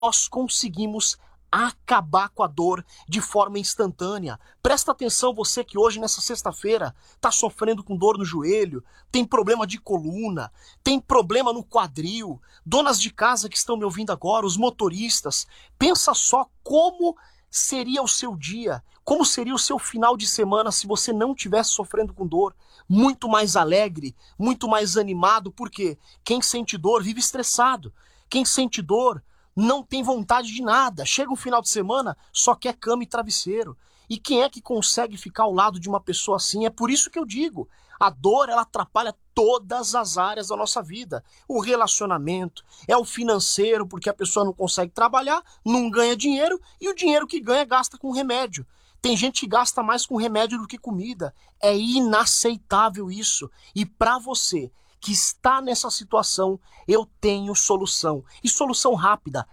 nós conseguimos acabar com a dor de forma instantânea. Presta atenção, você que hoje, nessa sexta-feira, está sofrendo com dor no joelho, tem problema de coluna, tem problema no quadril, donas de casa que estão me ouvindo agora, os motoristas, pensa só como seria o seu dia, como seria o seu final de semana se você não estivesse sofrendo com dor. Muito mais alegre, muito mais animado, porque quem sente dor vive estressado. Quem sente dor não tem vontade de nada. Chega um final de semana, só quer cama e travesseiro. E quem é que consegue ficar ao lado de uma pessoa assim? É por isso que eu digo, a dor, ela atrapalha todas as áreas da nossa vida. O relacionamento, é o financeiro, porque a pessoa não consegue trabalhar, não ganha dinheiro, e o dinheiro que ganha gasta com remédio. Tem gente que gasta mais com remédio do que comida. É inaceitável isso. E para você que está nessa situação, eu tenho solução. E solução rápida,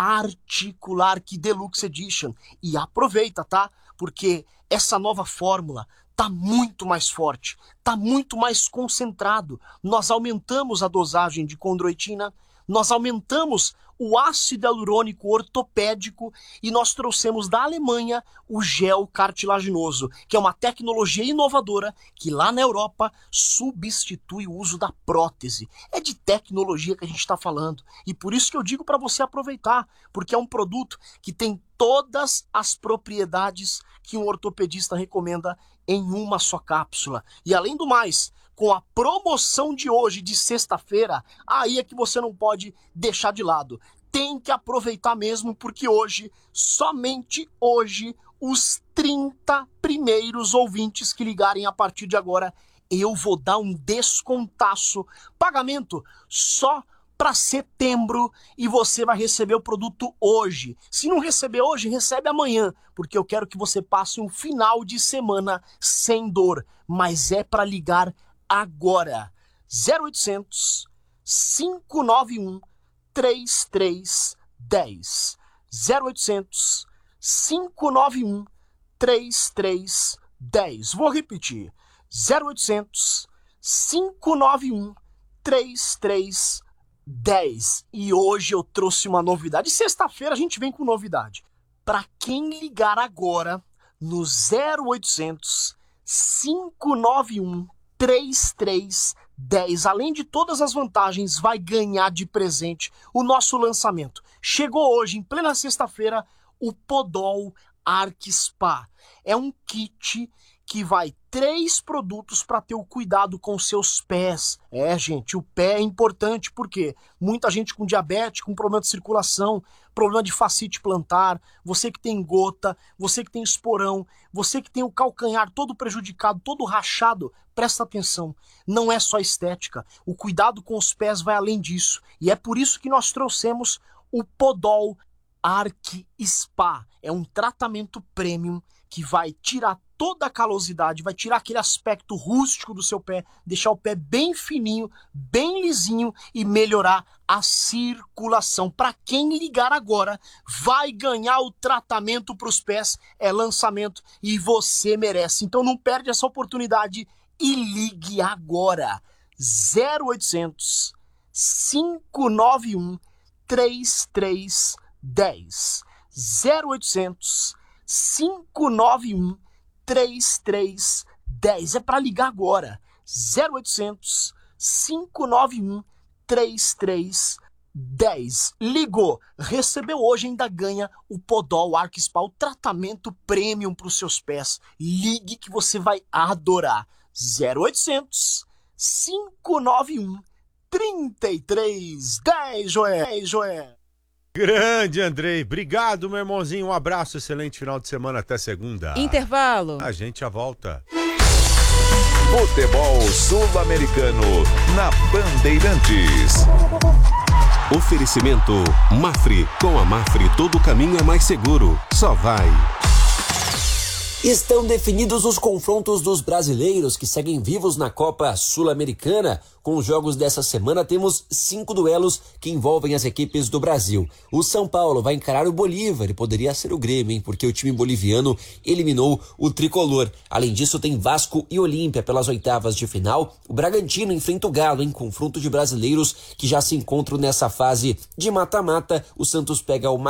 Articular Key Deluxe Edition. E aproveita, tá? Porque essa nova fórmula tá muito mais forte, tá muito mais concentrado. Nós aumentamos a dosagem de condroitina, nós aumentamos o ácido hialurônico ortopédico e nós trouxemos da Alemanha o gel cartilaginoso, que é uma tecnologia inovadora que lá na Europa substitui o uso da prótese. É de tecnologia que a gente está falando. E por isso que eu digo para você aproveitar, porque é um produto que tem todas as propriedades que um ortopedista recomenda em uma só cápsula. E além do mais, com a promoção de hoje, de sexta-feira, aí é que você não pode deixar de lado. Tem que aproveitar mesmo, porque hoje, somente hoje, os 30 primeiros ouvintes que ligarem a partir de agora, eu vou dar um descontaço. Pagamento só para setembro e você vai receber o produto hoje. Se não receber hoje, recebe amanhã, porque eu quero que você passe um final de semana sem dor. Mas é para ligar agora. 0800 591 3310. 0800 591 3310. Vou repetir. 0800 591 3310. E hoje eu trouxe uma novidade. Sexta-feira a gente vem com novidade. Para quem ligar agora no 0800 591 3310, além de todas as vantagens, vai ganhar de presente o nosso lançamento. Chegou hoje, em plena sexta-feira, o Podol Arc Spa. É um kit que vai 3 produtos para ter o cuidado com seus pés. É, gente, o pé é importante porque muita gente com diabetes, com problema de circulação, problema de fascite plantar, você que tem gota, você que tem esporão, você que tem o calcanhar todo prejudicado, todo rachado, presta atenção, não é só estética. O cuidado com os pés vai além disso. E é por isso que nós trouxemos o Podol Arc Spa. É um tratamento premium que vai tirar toda a calosidade, vai tirar aquele aspecto rústico do seu pé, deixar o pé bem fininho, bem lisinho e melhorar a circulação. Para quem ligar agora, vai ganhar o tratamento para os pés, é lançamento e você merece. Então não perde essa oportunidade e ligue agora. 0800 591 3310. 0800 591 3310. É para ligar agora. 0800 591 3310. Ligou, recebeu hoje, ainda ganha o Podol Arc Spa, o tratamento premium para os seus pés. Ligue que você vai adorar. 0800 591 3310, Joé. Grande, Andrei. Obrigado, meu irmãozinho. Um abraço, excelente final de semana. Até segunda. Intervalo. A gente já volta. Futebol Sul-Americano na Bandeirantes. Oferecimento Mafre. Com a Mafre todo caminho é mais seguro. Só vai. Estão definidos os confrontos dos brasileiros que seguem vivos na Copa Sul-Americana. Com os jogos dessa semana, temos 5 duelos que envolvem as equipes do Brasil. O São Paulo vai encarar o Bolívar e poderia ser o Grêmio, hein? Porque o time boliviano eliminou o tricolor. Além disso, tem Vasco e Olímpia pelas oitavas de final. O Bragantino enfrenta o Galo em confronto de brasileiros que já se encontram nessa fase de mata-mata. O Santos pega o